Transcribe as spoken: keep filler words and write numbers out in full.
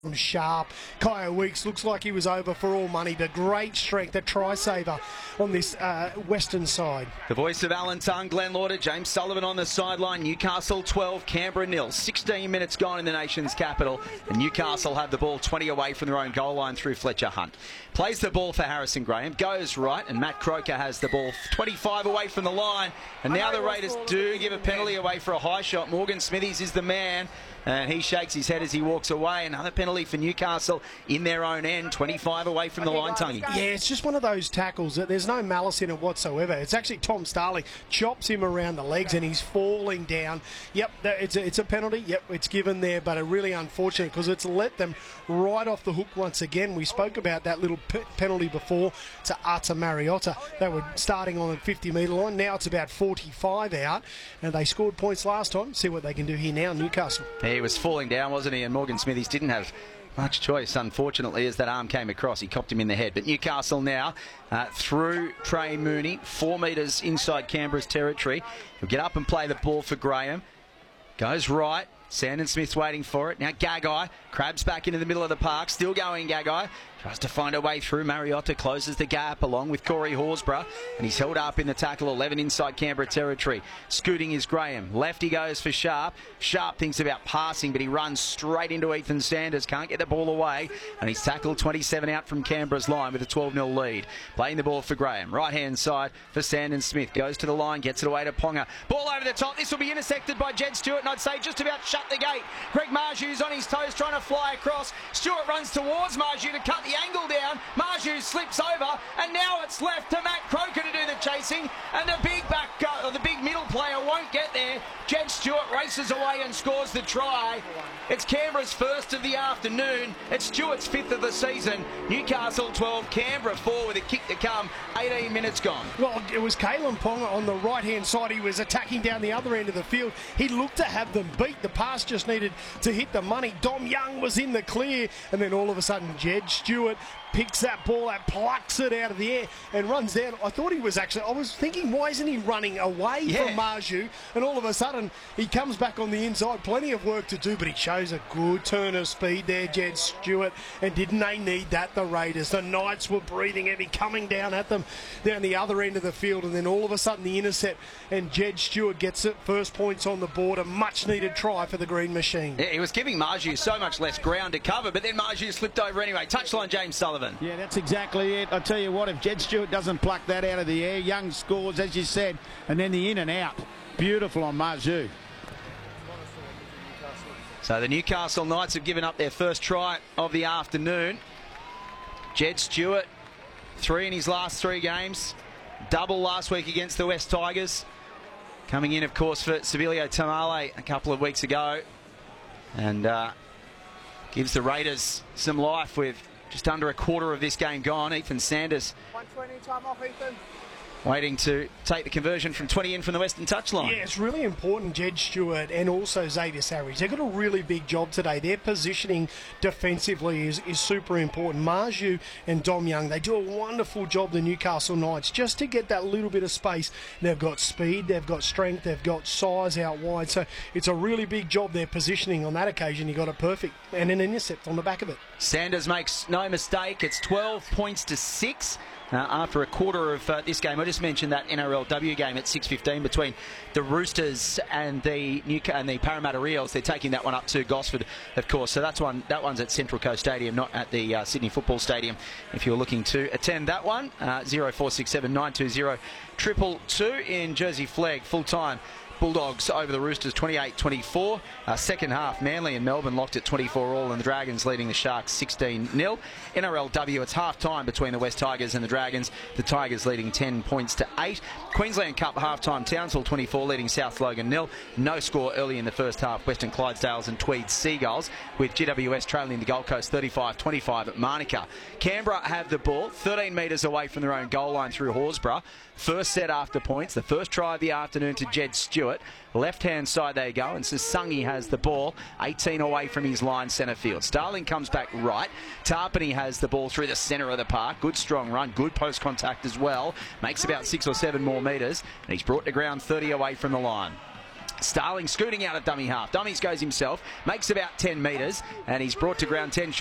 Sharp. Kyle Weeks looks like he was over for all money, but great strength, a try saver on this uh, western side. The voice of Alan Tongue, Glenn Lauder, James Sullivan on the sideline. Newcastle twelve, Canberra nil. sixteen minutes gone in the nation's capital, and Newcastle have the ball twenty away from their own goal line through Fletcher Hunt. Plays the ball for Harrison Graham, goes right, and Matt Croker has the ball twenty-five away from the line. And now the Raiders do give a penalty away for a high shot. Morgan Smithies is the man, and he shakes his head as he walks away. Another penalty for Newcastle in their own end, twenty-five away from the line, Tonguey. Yeah, it's just one of those tackles that there's no malice in it whatsoever. It's actually Tom Starling chops him around the legs and he's falling down. Yep, it's a, it's a penalty. Yep, it's given there, but a really unfortunate because it's let them right off the hook once again. We spoke about that little p penalty before to Ata Mariota. They were starting on the fifty metre line. Now it's about forty-five out, and they scored points last time. See what they can do here now, Newcastle. He was falling down, wasn't he? And Morgan Smithies didn't have much choice, unfortunately, as that arm came across. He copped him in the head. But Newcastle now uh, through Trey Mooney, four metres inside Canberra's territory. He'll get up and play the ball for Graham. Goes right. Sandon Smith's waiting for it. Now Gagai crabs back into the middle of the park. Still going, Gagai. Tries to find a way through. Mariota closes the gap along with Corey Horsburgh, and he's held up in the tackle. eleven inside Canberra territory. Scooting is Graham. Left he goes for Sharp. Sharp thinks about passing, but he runs straight into Ethan Sanders. Can't get the ball away, and he's tackled twenty-seven out from Canberra's line with a twelve nil lead. Playing the ball for Graham. Right hand side for Sandon Smith. Goes to the line, gets it away to Ponga. Ball over the top. This will be intercepted by Jed Stewart, and I'd say just about shut the gate. Greg Marju's on his toes trying to fly across. Stewart runs towards Marju to cut the angle down. Marju slips over, and now it's left to Matt Croker to do the chasing, and the big back, uh, or the big middle player won't get there. Jed Stewart races away and scores the try. It's Canberra's first of the afternoon. It's Stewart's fifth of the season. Newcastle twelve, Canberra four with a kick to come. eighteen minutes gone. Well, it was Kalen Ponga on the right-hand side. He was attacking down the other end of the field. He looked to have them beat. The pass just needed to hit the money. Dom Young was in the clear, and then all of a sudden Jed Stewart picks that ball out, plucks it out of the air and runs down. I thought he was actually, I was thinking, why isn't he running away yeah. from Marju? And all of a sudden, he comes back on the inside. Plenty of work to do, but he shows a good turn of speed there, Jed Stewart. And didn't they need that, the Raiders? The Knights were breathing heavy, coming down at them down the other end of the field. And then all of a sudden, the intercept, and Jed Stewart gets it. First points on the board, a much-needed try for the Green Machine. Yeah, he was giving Marju so much less ground to cover, but then Marju slipped over anyway. Touchline, James Sullivan. Yeah, that's exactly it. I tell you what, if Jed Stewart doesn't pluck that out of the air, Young scores, as you said, and then the in and out. Beautiful on Marju. So the Newcastle Knights have given up their first try of the afternoon. Jed Stewart, three in his last three games. Double last week against the West Tigers. Coming in, of course, for Sevilio Tamale a couple of weeks ago. And uh, gives the Raiders some life with just under a quarter of this game gone. Ethan Sanders one twenty, time off, Ethan. Waiting to take the conversion from twenty in from the Western touchline. Yeah, it's really important, Jed Stewart and also Xavier Sarries. They've got a really big job today. Their positioning defensively is, is super important. Marju and Dom Young, they do a wonderful job, the Newcastle Knights, just to get that little bit of space. They've got speed, they've got strength, they've got size out wide. So it's a really big job, their positioning. On that occasion, he got it perfect and an intercept on the back of it. Sanders makes no mistake. It's twelve points to six. Uh, after a quarter of uh, this game. I just mentioned that N R L W game at six fifteen between the Roosters and the Newca- and the Parramatta Eels. They're taking that one up to Gosford, of course. So that's one. That one's at Central Coast Stadium, not at the uh, Sydney Football Stadium. If you're looking to attend that one, uh, zero four six seven nine two zero triple two in Jersey Flegg, full time. Bulldogs over the Roosters twenty-eight twenty-four. Uh, second half, Manly and Melbourne locked at twenty-four all, and the Dragons leading the Sharks sixteen nil. N R L W, it's half time between the West Tigers and the Dragons. The Tigers leading ten points to eight. Queensland Cup half time, Townsville twenty-four leading South Logan nil. No score early in the first half, Western Clydesdales and Tweed Seagulls, with G W S trailing the Gold Coast thirty-five twenty-five at Manuka. Canberra have the ball thirteen metres away from their own goal line through Horsburgh. First set after points, the first try of the afternoon to Jed Stewart. Left-hand side they go, and Sasungi has the ball, eighteen away from his line centre field. Starling comes back right. Tarpany has the ball through the centre of the park. Good strong run, good post contact as well. Makes about six or seven more metres, and he's brought to ground thirty away from the line. Starling scooting out at dummy half. Dummies goes himself, makes about ten metres, and he's brought to ground ten short.